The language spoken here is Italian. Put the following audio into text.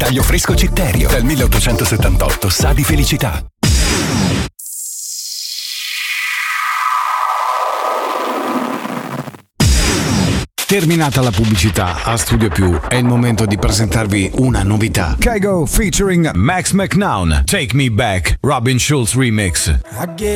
Taglio fresco Citterio. Dal 1878 sa di felicità. Terminata la pubblicità, a Studio Più è il momento di presentarvi una novità. Kygo featuring Max McNown, Take Me Back, Robin Schulz remix.